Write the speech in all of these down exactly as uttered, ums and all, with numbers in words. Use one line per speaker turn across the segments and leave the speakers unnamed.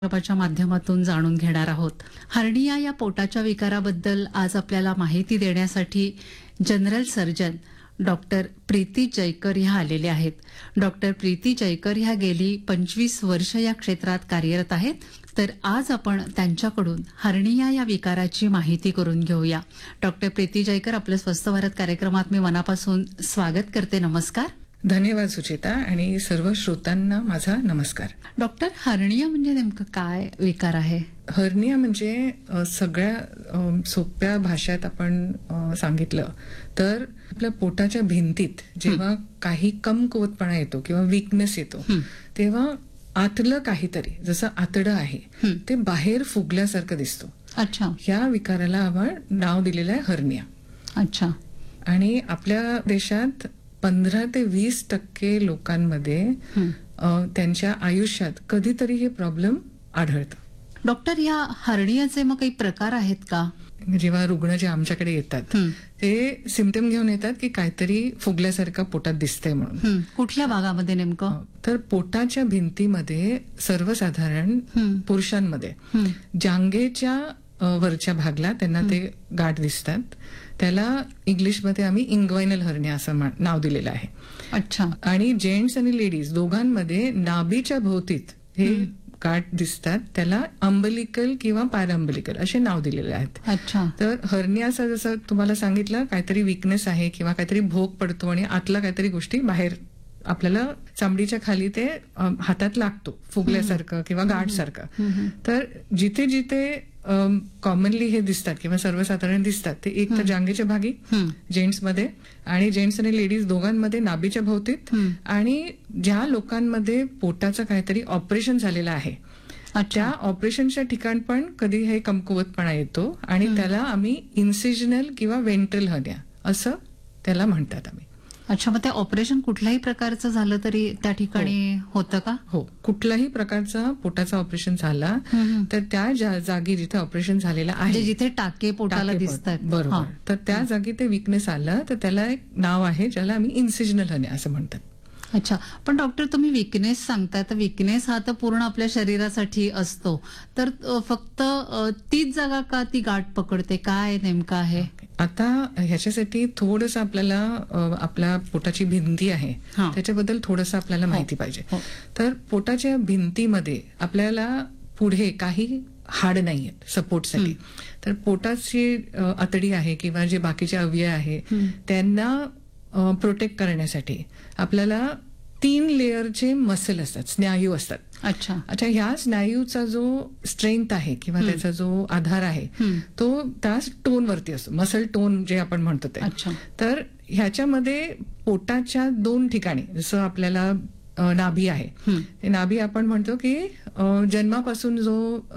च्या माध्यमातून जाणून घेणार आहोत. हर्निया या पोटाच्या विकाराबद्दल आज आपल्याला माहिती देण्यासाठी general surgeon doctor Preeti Jayakar ह्या आलेल्या आहेत. डॉक्टर प्रीती जयकर ह्या गेली पंचवीस वर्ष या क्षेत्रात कार्यरत आहेत. तर आज आपण त्यांच्याकडून हर्निया या विकाराची माहिती करून घेऊया. डॉक्टर प्रीती जयकर, आपलं स्वस्थ भारत कार्यक्रमात मी मनापासून स्वागत करते. नमस्कार.
धन्यवाद सुचिता आणि सर्व श्रोतांना माझा नमस्कार.
डॉक्टर, हर्निया म्हणजे नेमकं काय विकार आहे?
हर्निया म्हणजे अ, सगळ्या अ, सोप्या भाषेत आपण अ, सांगितलं तर आपल्या पोटाच्या भिंतीत जेव्हा काही कमकुवतपणा येतो किंवा वीकनेस येतो तेव्हा आतलं काहीतरी, जसं आतडं आहे ते बाहेर फुगल्यासारखं दिसतो.
अच्छा.
या विकाराला आपण नाव दिलेलं आहे हर्निया.
अच्छा.
आणि आपल्या देशात पंधरा ते वीस टक्के लोकांमध्ये अ, त्यांच्या आयुष्यात कधीतरी हे प्रॉब्लेम आढळतं.
डॉक्टर, या हर्नियाचे मग काही प्रकार आहेत का?
जेव्हा रुग्ण जे आमच्याकडे येतात ते सिम्पटम घेऊन येतात की काहीतरी फुगल्यासारखं पोटात दिसतंय म्हणून.
हं. कुठल्या भागामध्ये नेमकं?
तर पोटाच्या भिंतीमध्ये सर्वसाधारण पुरुषांमध्ये जांघेच्या अ, वरच्या भागला त्यांना ते गाठ दिसतात. त्याला इंग्लिशमध्ये आम्ही इंग्वायनल हर्निया असं मा- नाव दिलेलं आहे.
अच्छा.
आणि जेंट्स आणि लेडीज दोघांमध्ये नाभीच्या भोवतीत हे गाठ दिसतात. त्याला अंबलिकल किंवा पॅराअंबलिकल असे नाव दिलेले आहेत.
अच्छा.
तर हर्नियाचा जसं तुम्हाला सांगितलं, काहीतरी वीकनेस आहे किंवा काहीतरी भोग पडतो आणि आतला काहीतरी गोष्टी बाहेर आपल्याला चामडीच्या खाली ते अ, हातात लागतो फुगल्यासारखं किंवा गाठसारखं. तर जिथे जिथे कॉमनली हे दिसतात किंवा सर्वसाधारण दिसतात ते एक तर जांघेच्या भागी जेंट्समध्ये आणि जेंट्स आणि लेडीज दोघांमध्ये नाभीच्या भोवतीत, आणि ज्या लोकांमध्ये पोटाचं काहीतरी ऑपरेशन झालेलं आहे त्या ऑपरेशनच्या ठिकाण पण कधी हे कमकुवतपणा येतो आणि त्याला आम्ही इन्सिजनल किंवा वेंट्रल हर्निया असं त्याला म्हणतात आम्ही.
अच्छा. मग ते ऑपरेशन कुठल्याही प्रकारचं झालं तरी त्या ठिकाणी होतं का?
हो, कुठल्याही प्रकारचा पोटाचं ऑपरेशन झाला तर त्या जा- जागी जिथे ऑपरेशन झालेलं
म्हणजे
आहे
जिथे टाके पोटाला
टाके
दिसतात.
पड- बरोबर. तर त्या जागी ते वीकनेस आलं तर त्याला एक नाव आहे ज्याला आम्ही इन्सिजनल हर्निया असं म्हणतात.
अच्छा. पण डॉक्टर, तुम्ही विकनेस सांगताय, तर विकनेस हा तर पूर्ण आपल्या शरीरासाठी असतो, तर अ, फक्त अ, तीच जागा का ती गाठ पकडते? काय नेमकं आहे?
आता ह्याच्यासाठी थोडंसं आपल्याला अ, आपल्या पोटाची भिंती आहे
हा.
त्याच्याबद्दल थोडंसं आपल्याला माहिती पाहिजे.
हो.
तर पोटाच्या भिंतीमध्ये आपल्याला पुढे काही हाड नाही आहेत सपोर्टसाठी. तर पोटाची अ, आतडी आहे किंवा जे बाकीचे अवयव आहे त्यांना प्रोटेक्ट करण्यासाठी आपल्याला तीन लेअरचे मसल असतात, स्नायू असतात.
अच्छा.
अच्छा. ह्या स्नायूचा जो स्ट्रेंथ आहे किंवा त्याचा जो आधार आहे तो त्या टोन वरती असतो, मसल टोन जे आपण म्हणतो ते.
अच्छा.
तर ह्याच्यामध्ये पोटाच्या दोन ठिकाणी, जसं आपल्याला अ, नाभी आहे, ते नाभी आपण म्हणतो की अ, जन्मापासून जो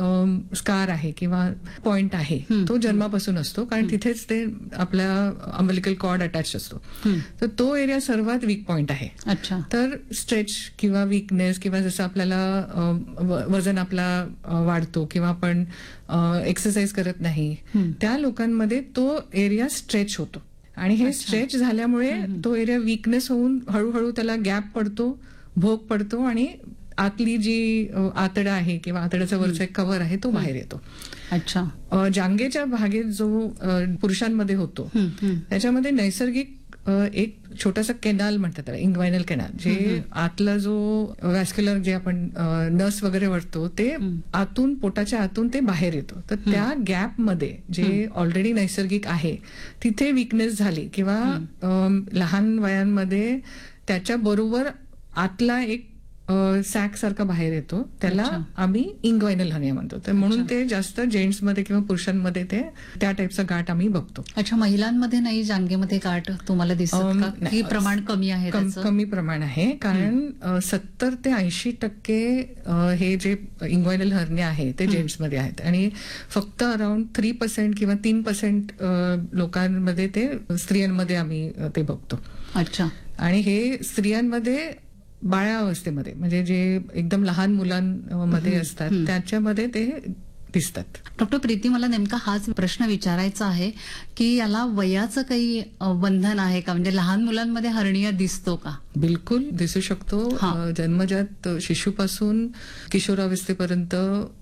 स्कार आहे किंवा पॉइंट आहे तो जन्मापासून असतो, कारण तिथेच ते आपल्या अंबलिकल कॉर्ड अटॅच असतो. तर तो एरिया सर्वात वीक पॉइंट आहे.
अच्छा.
तर स्ट्रेच किंवा वीकनेस किंवा जसं आपल्याला अ, व- वजन आपला अ, वाढतो किंवा आपण एक्सरसाइज करत नाही त्या लोकांमध्ये तो एरिया स्ट्रेच होतो. आणि हे स्ट्रेच झाल्यामुळे तो एरिया वीकनेस होऊन हळूहळू त्याला गॅप पडतो, भोग पडतो आणि आतली जी अ, आतडा आहे किंवा आतड्याचा वरचा एक कव्हर आहे तो बाहेर येतो.
अच्छा.
अ, जांघेच्या भागेत जो अ, पुरुषांमध्ये होतो त्याच्यामध्ये नैसर्गिक अ, एक छोटासा केनाल म्हणतात त्याला, इंग्वायनल केनाल, जे आतला जो वॅस्क्युलर जे आपण नस वगैरे वाटतो ते आतून, पोटाच्या आतून ते बाहेर येतो. तर त्या गॅप मध्ये जे ऑलरेडी नैसर्गिक आहे तिथे वीकनेस झाली किंवा अम, लहान वयांमध्ये त्याच्या बरोबर आतला एक सॅक सारखा बाहेर येतो, त्याला आम्ही इंग्वायनल हर्निया म्हणतो. तर म्हणून ते जास्त जेंट्समध्ये किंवा पुरुषांमध्ये ते त्या टाईपचा गाठ आम्ही बघतो.
अच्छा. महिलांमध्ये नाही जांघेमध्ये गाठ तुम्हाला दिसत
अम,
का?
नाही.
की प्रमाण कमी आहे
कम-
त्याचं?
कमी प्रमाण आहे, कारण सत्तर ते ऐंशी टक्के अ, हे जे इंग्वायनल हर्निया आहे ते जेंट्समध्ये आहेत आणि फक्त अराउंड थ्री पर्सेंट किंवा तीन पर्सेंट लोकांमध्ये ते स्त्रियांमध्ये आम्ही अ, ते बघतो.
अच्छा.
आणि हे स्त्रियांमध्ये बाळावस्थेमध्ये, म्हणजे जे एकदम लहान मुलांमध्ये असतात त्याच्यामध्ये ते दिसतात.
डॉक्टर प्रीती, मला नेमका हाच प्रश्न विचारायचा आहे की याला वयाचं काही अ, बंधन आहे का? म्हणजे लहान मुलांमध्ये हर्निया दिसतो का?
बिलकुल दिसू शकतो.
हा.
अ, जन्मजात शिशुपासून किशोरावस्थेपर्यंत